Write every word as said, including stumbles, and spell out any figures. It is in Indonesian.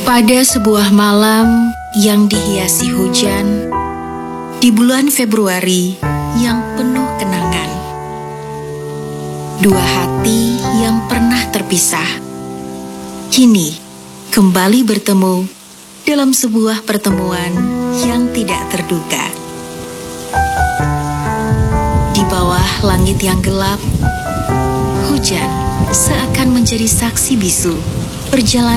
Pada sebuah malam yang dihiasi hujan, di bulan Februari yang penuh kenangan, dua hati yang pernah terpisah, kini kembali bertemu dalam sebuah pertemuan yang tidak terduga. Di bawah langit yang gelap, hujan seakan menjadi saksi bisu perjalanan